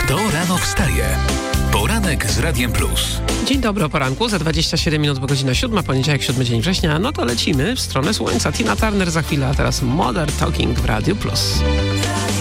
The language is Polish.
Kto rano wstaje? Poranek z Radiem Plus. Dzień dobry o poranku, za 27 minut, bo godzina 7, poniedziałek, 7 dzień września. No to lecimy w stronę słońca. Tina Turner za chwilę, a teraz Modern Talking w Radiu Plus.